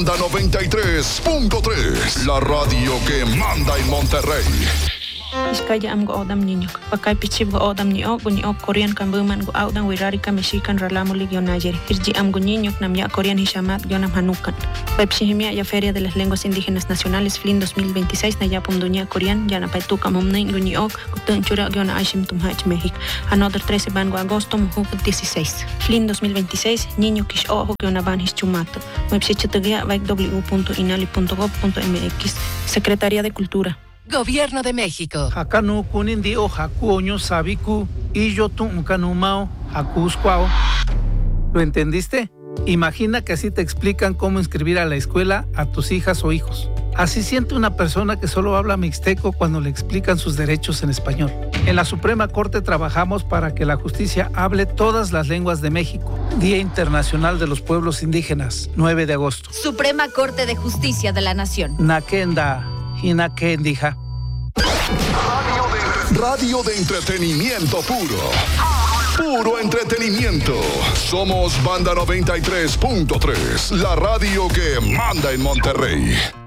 Banda 93.3, la radio que manda en Monterrey. Iskaya am go odam niñok. Pakay pichib go odam niok Korean kan buman go audan wirari ka Mexican ralamuli yo nayer. Irji am go niñok nam ya Korean hishamat yo nam hanukan. Pepsihimia ya Feria de las Lenguas Indígenas Nacionales FLIN 2026 na yapum dunia Korean ya na paituka momnen go niok kutun chura yo na aishim tumhach México. Another 13 ban go agosto muhuk 16. FLIN 2026 niño kish ojo yo na ban hischumato. Website www.inali.gov.mx. Secretaría de Cultura. Gobierno de México. Hakanu kunindi o haku oño sabiku y yo tu unkanumao hakuskwao. ¿Lo entendiste? Imagina que así te explican cómo inscribir a la escuela a tus hijas o hijos. Así siente una persona que solo habla mixteco cuando le explican sus derechos en español. En la Suprema Corte trabajamos para que la justicia hable todas las lenguas de México. Día Internacional de los Pueblos Indígenas, 9 de agosto. Suprema Corte de Justicia de la Nación. Nakenda. Hinakendija. Radio de entretenimiento puro. Puro entretenimiento. Somos Banda 93.3, la radio que manda en Monterrey.